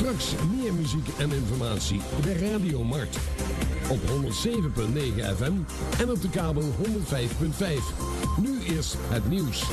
Straks meer muziek en informatie bij Radio Mart. Op 107.9 FM en op de kabel 105.5. Nu eerst het nieuws.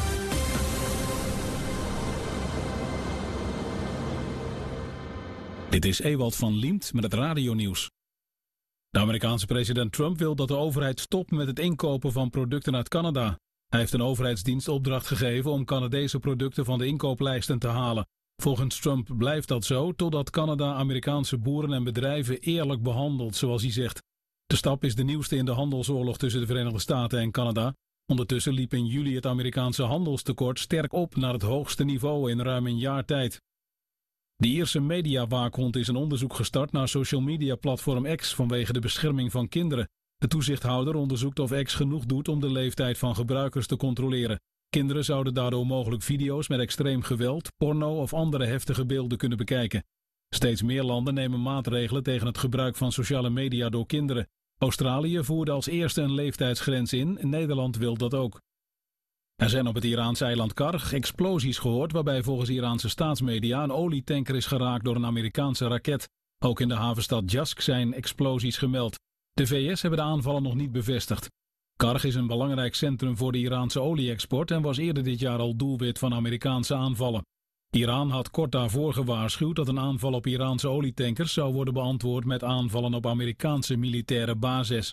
Dit is Ewald van Liemt met het radionieuws. De Amerikaanse president Trump wil dat de overheid stopt met het inkopen van producten uit Canada. Hij heeft een overheidsdienst opdracht gegeven om Canadese producten van de inkooplijsten te halen. Volgens Trump blijft dat zo totdat Canada Amerikaanse boeren en bedrijven eerlijk behandelt, zoals hij zegt. De stap is de nieuwste in de handelsoorlog tussen de Verenigde Staten en Canada. Ondertussen liep in juli het Amerikaanse handelstekort sterk op naar het hoogste niveau in ruim een jaar tijd. De Ierse mediawaakhond is een onderzoek gestart naar social media platform X vanwege de bescherming van kinderen. De toezichthouder onderzoekt of X genoeg doet om de leeftijd van gebruikers te controleren. Kinderen zouden daardoor mogelijk video's met extreem geweld, porno of andere heftige beelden kunnen bekijken. Steeds meer landen nemen maatregelen tegen het gebruik van sociale media door kinderen. Australië voerde als eerste een leeftijdsgrens in, Nederland wil dat ook. Er zijn op het Iraanse eiland Karg explosies gehoord waarbij volgens Iraanse staatsmedia een olietanker is geraakt door een Amerikaanse raket. Ook in de havenstad Jask zijn explosies gemeld. De VS hebben de aanvallen nog niet bevestigd. Karg is een belangrijk centrum voor de Iraanse olie-export en was eerder dit jaar al doelwit van Amerikaanse aanvallen. Iran had kort daarvoor gewaarschuwd dat een aanval op Iraanse olietankers zou worden beantwoord met aanvallen op Amerikaanse militaire bases.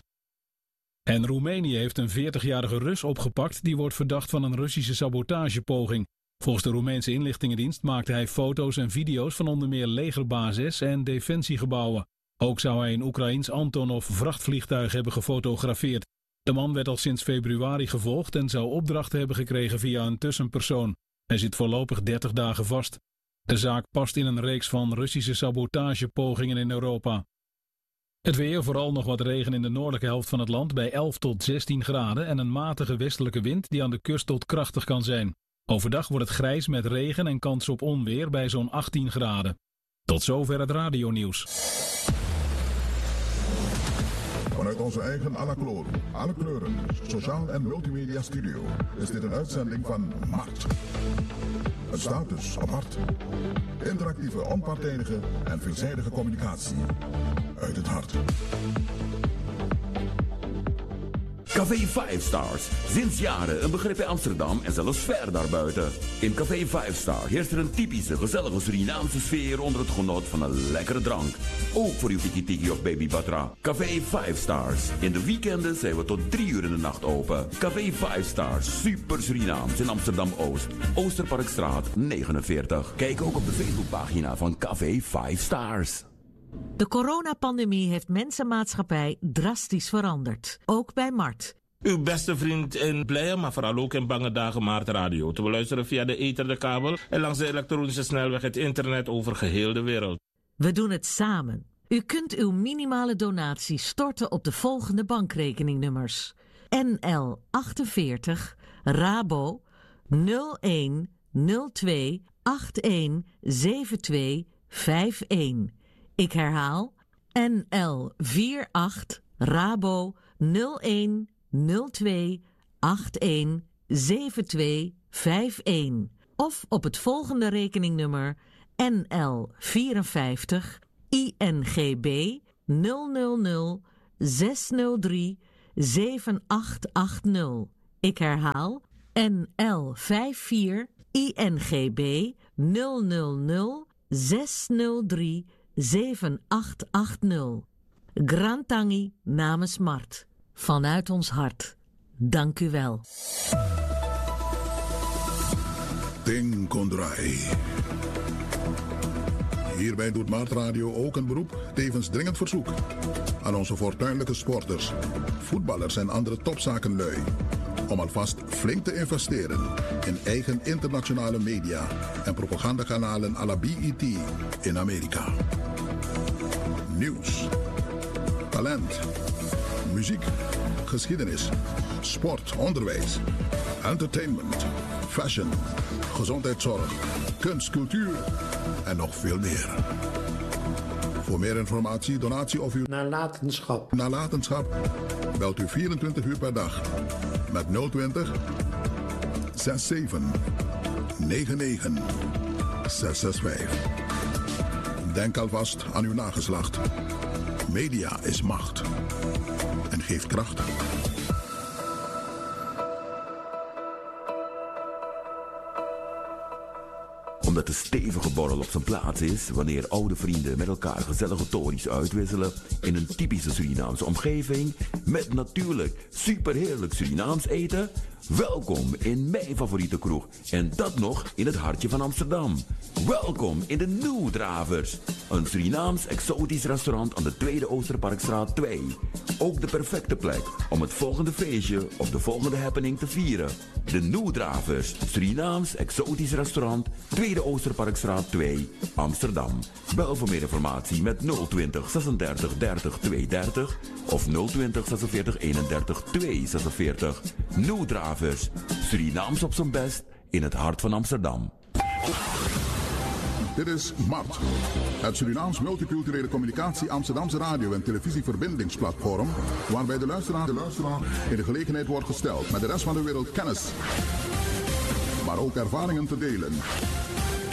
En Roemenië heeft een 40-jarige Rus opgepakt die wordt verdacht van een Russische sabotagepoging. Volgens de Roemeense inlichtingendienst maakte hij foto's en video's van onder meer legerbases en defensiegebouwen. Ook zou hij een Oekraïens Antonov vrachtvliegtuig hebben gefotografeerd. De man werd al sinds februari gevolgd en zou opdrachten hebben gekregen via een tussenpersoon. Hij zit voorlopig 30 dagen vast. De zaak past in een reeks van Russische sabotagepogingen in Europa. Het weer, vooral nog wat regen in de noordelijke helft van het land bij 11 tot 16 graden en een matige westelijke wind die aan de kust tot krachtig kan zijn. Overdag wordt het grijs met regen en kans op onweer bij zo'n 18 graden. Tot zover het radionieuws. Vanuit onze eigen Anacloor, alle kleuren, sociaal en multimedia studio is dit een uitzending van Mart. Het staat dus op Mart. Interactieve, onpartijdige en veelzijdige communicatie uit het hart. Café 5 Stars. Sinds jaren een begrip in Amsterdam en zelfs ver daarbuiten. In Café 5 Star heerst er een typische, gezellige Surinaamse sfeer onder het genot van een lekkere drank. Ook voor uw tiki-tiki of baby batra. Café 5 Stars. In de weekenden zijn we tot 3 uur in de nacht open. Café 5 Stars. Super Surinaams in Amsterdam-Oost. Oosterparkstraat 49. Kijk ook op de Facebookpagina van Café 5 Stars. De coronapandemie heeft mensenmaatschappij drastisch veranderd. Ook bij Mart. Uw beste vriend in blije, maar vooral ook in bange dagen Mart Radio. Te beluisteren via de ether, de kabel en langs de elektronische snelweg het internet over geheel de wereld. We doen het samen. U kunt uw minimale donatie storten op de volgende bankrekeningnummers. NL 48 Rabo 01 02 81 72 51. Ik herhaal, NL 48 Rabo 01 02 81 72 51. Of op het volgende rekeningnummer NL 54 INGB 000 603 7880. Ik herhaal, NL 54 INGB 000 603 7880. Grantangi namens Mart. Vanuit ons hart. Dank u wel. Ting Kondraai. Hierbij doet Mart Radio ook een beroep, tevens dringend verzoek aan onze fortuinlijke sporters, voetballers en andere topzakenlui om alvast flink te investeren in eigen internationale media en propagandakanalen à la BET in Amerika. Nieuws, talent, muziek, geschiedenis, sport, onderwijs, entertainment, fashion, gezondheidszorg, kunst, cultuur en nog veel meer. Voor meer informatie, donatie of uw nalatenschap belt u 24 uur per dag met 020 67 99 665. Denk alvast aan uw nageslacht. Media is macht. En geeft kracht. Omdat de stevige borrel op zijn plaats is wanneer oude vrienden met elkaar gezellige tories uitwisselen in een typische Surinaamse omgeving met natuurlijk superheerlijk Surinaams eten. Welkom in mijn favoriete kroeg en dat nog in het hartje van Amsterdam. Welkom in de Nieuwdravers, een Surinaams exotisch restaurant aan de Tweede Oosterparkstraat 2. Ook de perfecte plek om het volgende feestje of de volgende happening te vieren. De Nieuwdravers, Surinaams exotisch restaurant, Tweede Oosterparkstraat 2, Amsterdam. Bel voor meer informatie met 020 36 30 230 of 020 46 31 246. Nieuwdravers, Surinaams op zijn best in het hart van Amsterdam. Dit is MART, het Surinaams Multiculturele Communicatie Amsterdamse radio- en televisieverbindingsplatform, waarbij de luisteraar in de gelegenheid wordt gesteld met de rest van de wereld kennis, maar ook ervaringen te delen